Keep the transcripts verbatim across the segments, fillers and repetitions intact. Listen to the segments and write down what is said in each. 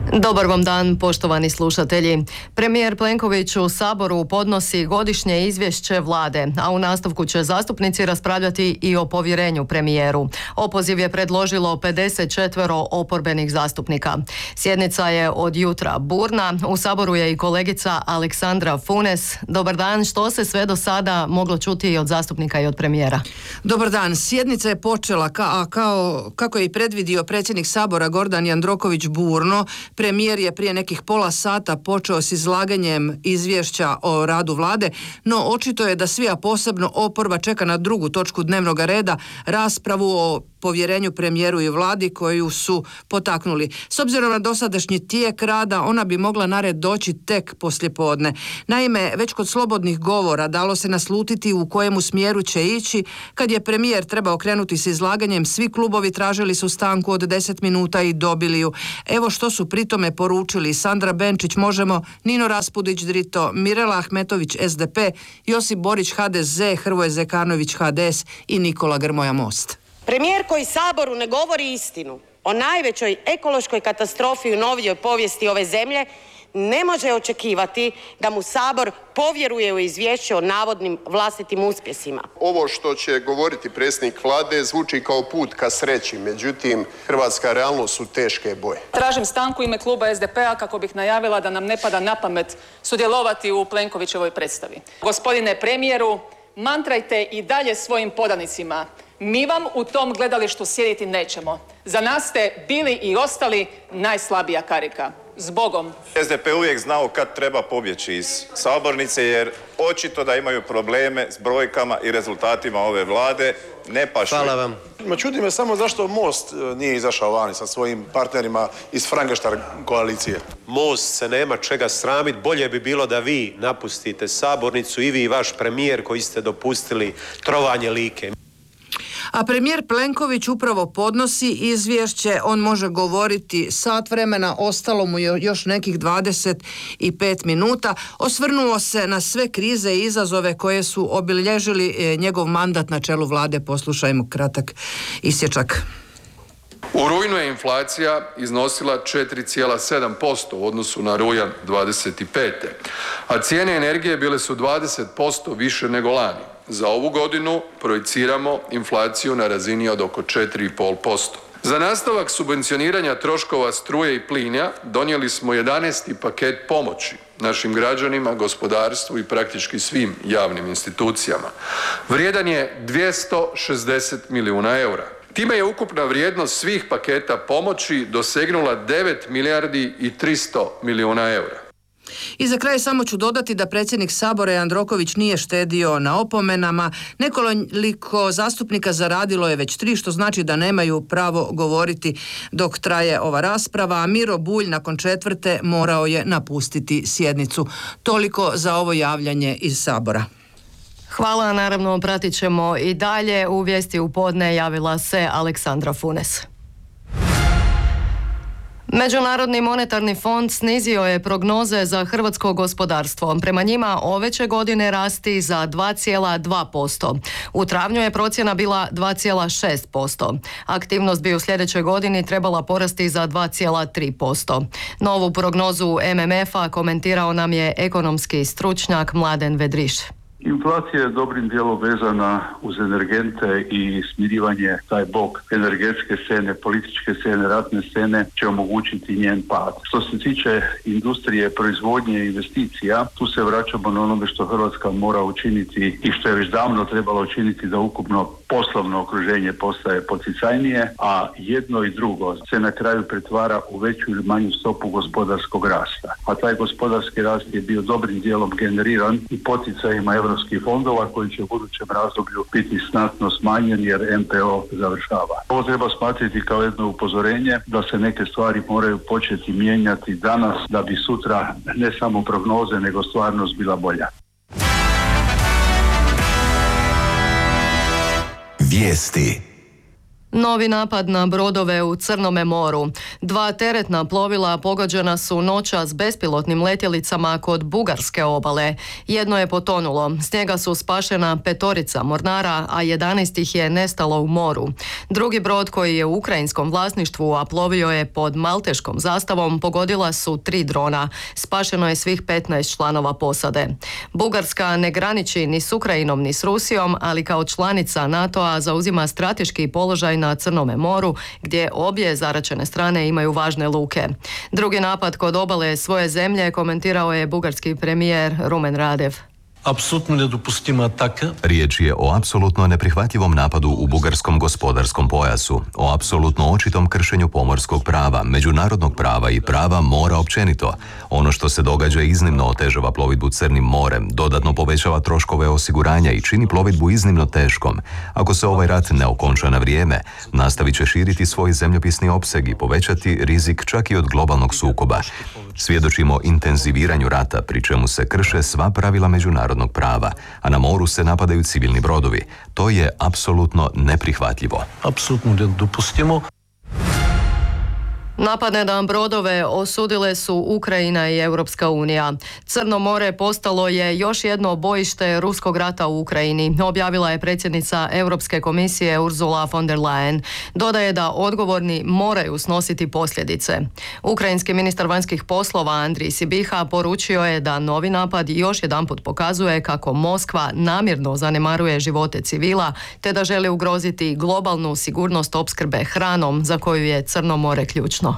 Dobar vam dan, poštovani slušatelji. Premijer Plenković u Saboru podnosi godišnje izvješće vlade, a u nastavku će zastupnici raspravljati i o povjerenju premijeru. Opoziv je predložilo pedeset četiri oporbenih zastupnika. Sjednica je od jutra burna. U Saboru je i kolegica Aleksandra Funes. Dobar dan, što se sve do sada moglo čuti i od zastupnika i od premijera? Dobar dan, sjednica je počela, ka, a kao, kako je i predvidio predsjednik Sabora Gordan Jandroković burno. Premijer je prije nekih pola sata počeo s izlaganjem izvješća o radu vlade, no očito je da svi, a posebno oporba, čeka na drugu točku dnevnog reda, raspravu o povjerenju premijeru i vladi koju su potaknuli. S obzirom na dosadašnji tijek rada, ona bi mogla na red doći tek poslijepodne. Naime, već kod slobodnih govora dalo se naslutiti u kojemu smjeru će ići. Kad je premijer trebao krenuti s izlaganjem, svi klubovi tražili su stanku od deset minuta i dobili ju. Evo što su pritome poručili Sandra Benčić, Možemo, Nino Raspudić, Drito, Mirela Ahmetović, S D P, Josip Borić, H D Z, Hrvoje Zekanović, H D S i Nikola Grmoja, Most. Premijer koji Saboru ne govori istinu o najvećoj ekološkoj katastrofi u novijoj povijesti ove zemlje ne može očekivati da mu Sabor povjeruje u izvješće o navodnim vlastitim uspjesima. Ovo što će govoriti predsjednik vlade zvuči kao put ka sreći, međutim, hrvatska realnost su teške boje. Tražim stanku u ime kluba S D P-a kako bih najavila da nam ne pada na pamet sudjelovati u Plenkovićevoj predstavi. Gospodine premijeru, mantrajte i dalje svojim podanicima: mi vam u tom gledalištu sjediti nećemo. Za nas ste bili i ostali najslabija karika. Zbogom. S D P uvijek znao kad treba pobjeći iz sabornice, jer očito da imaju probleme s brojkama i rezultatima ove vlade. Ne pašu. Hvala vam. Ma čudi me samo zašto Most nije izašao vani sa svojim partnerima iz Frankenštajn koalicije. Most se nema čega sramiti. Bolje bi bilo da vi napustite sabornicu, i vi i vaš premijer koji ste dopustili trovanje Like. A premijer Plenković upravo podnosi izvješće, on može govoriti sat vremena, ostalo mu je još nekih dvadeset pet minuta. Osvrnuo se na sve krize i izazove koje su obilježili njegov mandat na čelu vlade. Poslušajmo kratak isječak. U rujnu je inflacija iznosila četiri zarez sedam posto u odnosu na rujan dvadeset pete. a cijene energije bile su dvadeset posto više nego lani. Za ovu godinu projiciramo inflaciju na razini od oko četiri zarez pet posto. Za nastavak subvencioniranja troškova struje i plina donijeli smo jedanaesti paket pomoći našim građanima, gospodarstvu i praktički svim javnim institucijama. Vrijedan je dvjesto šezdeset milijuna eura. Time je ukupna vrijednost svih paketa pomoći dosegnula devet milijardi i tristo milijuna eura. I za kraj samo ću dodati da predsjednik Sabora Jandroković nije štedio na opomenama. Nekoliko zastupnika zaradilo je već tri, što znači da nemaju pravo govoriti dok traje ova rasprava, a Miro Bulj nakon četvrte morao je napustiti sjednicu. Toliko za ovo javljanje iz Sabora. Hvala, naravno pratit ćemo i dalje. U vijesti u podne javila se Aleksandra Funes. Međunarodni monetarni fond snizio je prognoze za hrvatsko gospodarstvo. Prema njima ove će godine rasti za dva zarez dva posto. U travnju je procjena bila dva zarez šest posto. Aktivnost bi u sljedećoj godini trebala porasti za dva zarez tri posto. Novu prognozu M M F-a komentirao nam je ekonomski stručnjak Mladen Vedriš. Inflacija je dobrim dijelom vezana uz energente i smirivanje, taj bok energetske scene, političke scene, ratne scene će omogućiti njen pad. Što se tiče industrije, proizvodnje i investicija, tu se vraćamo na onome što Hrvatska mora učiniti i što je već davno trebalo učiniti da ukupno poslovno okruženje postaje poticajnije, a jedno i drugo se na kraju pretvara u veću ili manju stopu gospodarskog rasta. A taj gospodarski rast je bio dobrim dijelom generiran i poticajima europskih fondova koji će u budućem razdoblju biti znatno smanjen jer M P O završava. Ovo treba smatrati kao jedno upozorenje da se neke stvari moraju početi mijenjati danas da bi sutra ne samo prognoze nego stvarnost bila bolja. Vijesti. Novi napad na brodove u Crnome moru. Dva teretna plovila pogođena su noćas bespilotnim letjelicama kod bugarske obale. Jedno je potonulo. S njega su spašena petorica mornara, a jedanaest ih je nestalo u moru. Drugi brod koji je u ukrajinskom vlasništvu, a plovio je pod malteškom zastavom, pogodila su tri drona. Spašeno je svih petnaest članova posade. Bugarska ne graniči ni s Ukrajinom ni s Rusijom, ali kao članica NATO-a zauzima strateški položaj na Crnome moru, gdje obje zaraćene strane imaju važne luke. Drugi napad kod obale svoje zemlje komentirao je bugarski premijer Rumen Radev. Apsolutno nedopustima ataka. Riječ je o apsolutno neprihvatljivom napadu u bugarskom gospodarskom pojasu, o apsolutno očitom kršenju pomorskog prava, međunarodnog prava i prava mora općenito. Ono što se događa iznimno otežava plovidbu Crnim morem, dodatno povećava troškove osiguranja i čini plovidbu iznimno teškom. Ako se ovaj rat ne okonča na vrijeme, nastavit će širiti svoj zemljopisni opseg i povećati rizik čak i od globalnog sukoba. Svjedočimo intenziviranju rata, pri čemu se krše sva pravila međunarodnog prava, a na moru se napadaju civilni brodovi. To je apsolutno neprihvatljivo. Apsolutno nedopustimo. Napade na brodove osudile su Ukrajina i Europska unija. Crno more postalo je još jedno bojište ruskog rata u Ukrajini, objavila je predsjednica Europske komisije Ursula von der Leyen. Dodaje da odgovorni moraju snositi posljedice. Ukrajinski ministar vanjskih poslova Andrij Sibiha poručio je da novi napad još jedanput pokazuje kako Moskva namjerno zanemaruje živote civila, te da želi ugroziti globalnu sigurnost opskrbe hranom, za koju je Crno more ključno.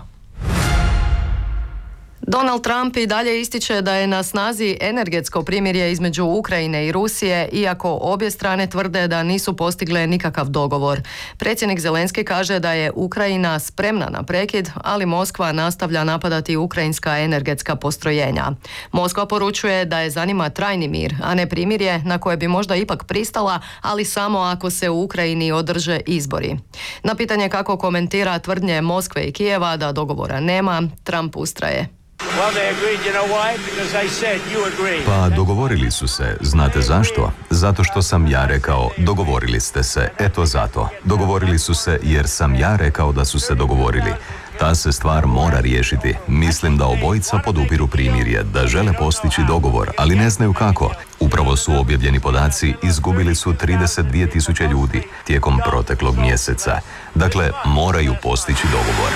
Donald Trump i dalje ističe da je na snazi energetsko primirje između Ukrajine i Rusije, iako obje strane tvrde da nisu postigle nikakav dogovor. Predsjednik Zelenski kaže da je Ukrajina spremna na prekid, ali Moskva nastavlja napadati ukrajinska energetska postrojenja. Moskva poručuje da je zanima trajni mir, a ne primirje na koje bi možda ipak pristala, ali samo ako se u Ukrajini održe izbori. Na pitanje kako komentira tvrdnje Moskve i Kijeva da dogovora nema, Trump ustraje. Pa dogovorili su se, znate zašto? Zato što sam ja rekao, dogovorili ste se, eto zato. Dogovorili su se jer sam ja rekao da su se dogovorili. Ta se stvar mora riješiti. Mislim da obojica podupiru primirje, da žele postići dogovor, ali ne znaju kako. Upravo su objavljeni podaci, izgubili su trideset dvije tisuće ljudi tijekom proteklog mjeseca. Dakle, moraju postići dogovor.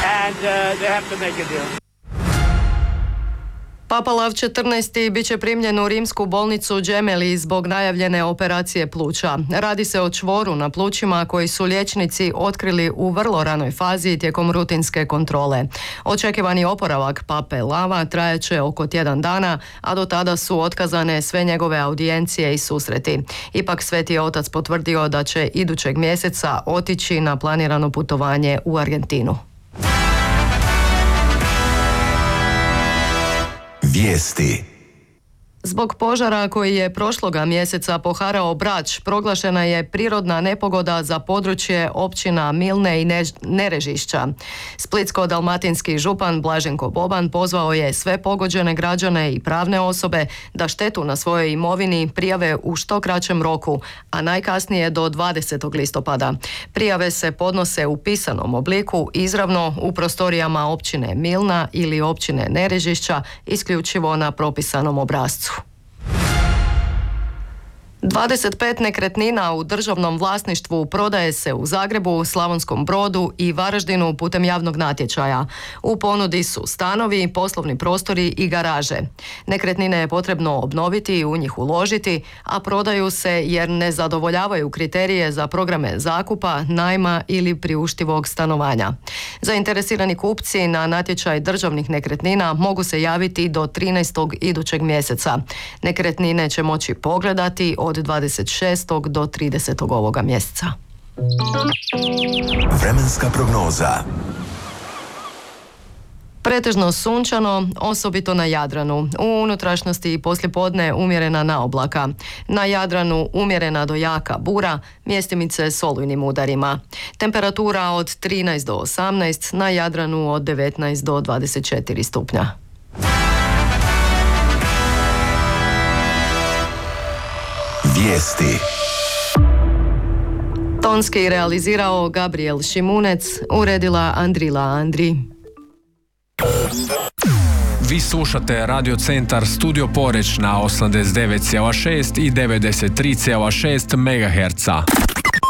Papa Lav četrnaesti bit će primljen u rimsku bolnicu Gemelli zbog najavljene operacije pluća. Radi se o čvoru na plućima koji su liječnici otkrili u vrlo ranoj fazi tijekom rutinske kontrole. Očekivani oporavak pape Lava trajeće oko tjedan dana, a do tada su otkazane sve njegove audijencije i susreti. Ipak Sveti Otac potvrdio da će idućeg mjeseca otići na planirano putovanje u Argentinu. Vijesti. Zbog požara koji je prošloga mjeseca poharao Brač, proglašena je prirodna nepogoda za područje općina Milne i Nerežišća. Splitsko-dalmatinski župan Blaženko Boban pozvao je sve pogođene građane i pravne osobe da štetu na svojoj imovini prijave u što kraćem roku, a najkasnije do dvadesetog listopada. Prijave se podnose u pisanom obliku izravno u prostorijama općine Milna ili općine Nerežišća, isključivo na propisanom obrascu. dvadeset pet nekretnina u državnom vlasništvu prodaje se u Zagrebu, Slavonskom Brodu i Varaždinu putem javnog natječaja. U ponudi su stanovi, poslovni prostori i garaže. Nekretnine je potrebno obnoviti i u njih uložiti, a prodaju se jer ne zadovoljavaju kriterije za programe zakupa, najma ili priuštivog stanovanja. Zainteresirani kupci na natječaj državnih nekretnina mogu se javiti do trinaestog idućeg mjeseca. Nekretnine će moći pogledati od dvadeset šestog do tridesetog ovoga mjeseca. Vremenska prognoza. Pretežno sunčano, osobito na Jadranu. U unutrašnjosti i poslijepodne umjerena naoblaka. Na Jadranu umjerena do jaka bura, mjestimice s olujnim udarima. Temperatura od trinaest do osamnaest, na Jadranu od devetnaest do dvadeset četiri stupnja. Vijesti. Tonski realizirao Gabriel Šimunec, uredila Andrila Andri. Vi slušate Radio Centar Studio Poreć na osamdeset devet zarez šest i devedeset tri zarez šest megaherca.